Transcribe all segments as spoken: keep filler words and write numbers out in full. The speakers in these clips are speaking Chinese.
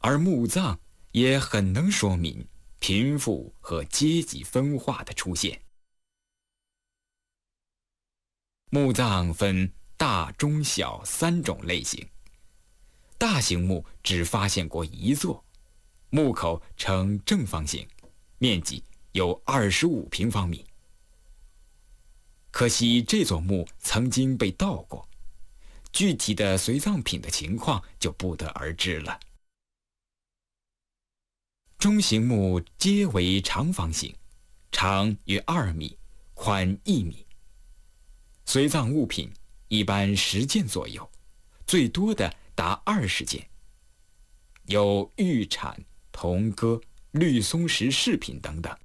而墓葬也很能说明贫富和阶级分化的出现。墓葬分大、中、小三种类型。大型墓只发现过一座，墓口呈正方形，面积有二十五平方米。可惜这座墓曾经被盗过，具体的随葬品的情况就不得而知了。中型墓皆为长方形，长约二米，宽一米。随葬物品一般十件左右，最多的达二十件，有玉铲、铜戈、绿松石饰品等等。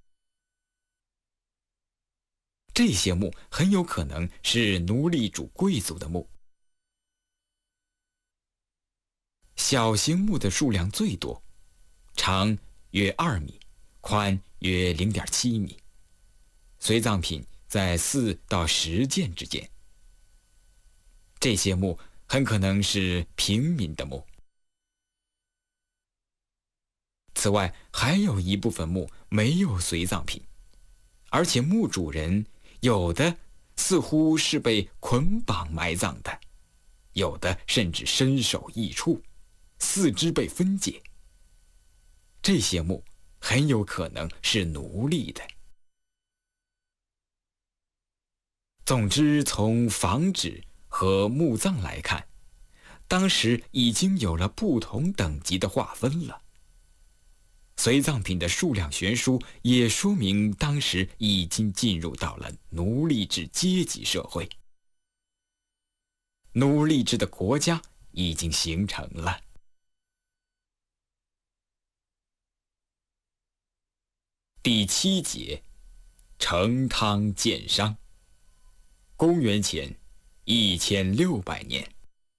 这些墓很有可能是奴隶主贵族的墓。小型墓的数量最多，长约二米，宽约零点七米，随葬品在四到十件之间。这些墓很可能是平民的墓。此外，还有一部分墓没有随葬品，而且墓主人有的似乎是被捆绑埋葬的，有的甚至身首异处，四肢被分解。这些墓很有可能是奴隶的。总之，从房址和墓葬来看，当时已经有了不同等级的划分了。随葬品的数量悬殊，也说明当时已经进入到了奴隶制阶级社会，奴隶制的国家已经形成了。第七节，成汤建商。公元前一千六百年。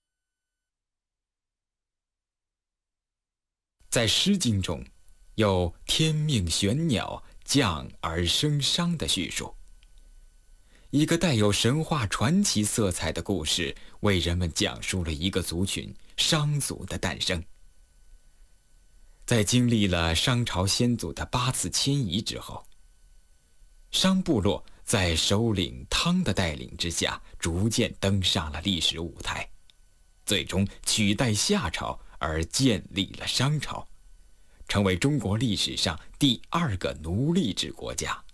在《诗经》中，有天命玄鸟降而生商的叙述。一个带有神话传奇色彩的故事，为人们讲述了一个族群商族的诞生。在经历了商朝先祖的八次迁移之后，商部落在首领汤的带领之下，逐渐登上了历史舞台，最终取代夏朝而建立了商朝，成为中国历史上第二个奴隶制国家。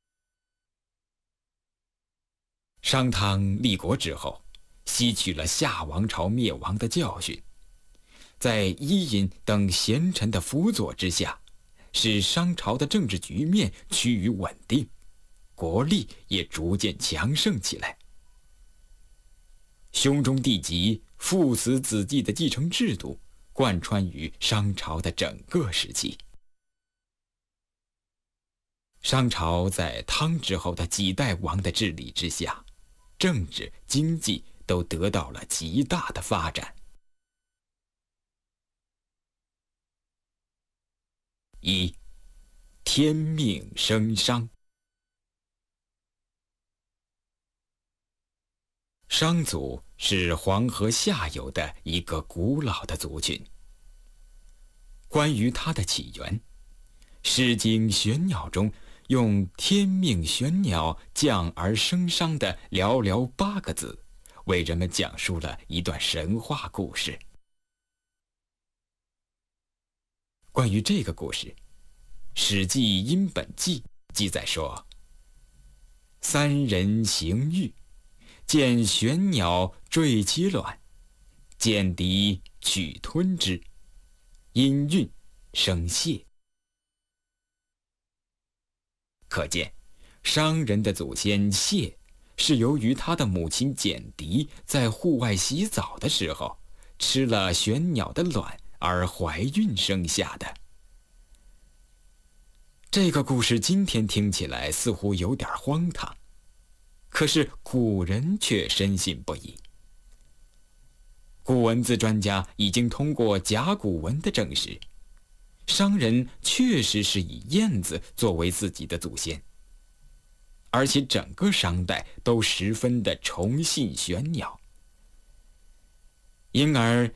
商汤立国之后，吸取了夏王朝灭亡的教训，在伊尹等贤臣的辅佐之下，使商朝的政治局面趋于稳定，国力也逐渐强盛起来。兄终弟及、父死子继的继承制度贯穿于商朝的整个时期。商朝在汤之后的几代王的治理之下，政治、经济都得到了极大的发展。一，天命生商。商族是黄河下游的一个古老的族群。关于它的起源，《诗经·玄鸟》中用“天命玄鸟降而生商”的寥寥八个字，为人们讲述了一段神话故事。关于这个故事，《史记·殷本纪》记载说：“三人行狱，见玄鸟坠其卵，见敌取吞之，因孕生蟹。”可见，商人的祖先蟹是由于他的母亲简狄在户外洗澡的时候吃了玄鸟的卵而怀孕生下的。这个故事今天听起来似乎有点荒唐，可是古人却深信不疑。古文字专家已经通过甲骨文的证实，商人确实是以燕子作为自己的祖先，而且整个商代都十分的崇信玄鸟。因而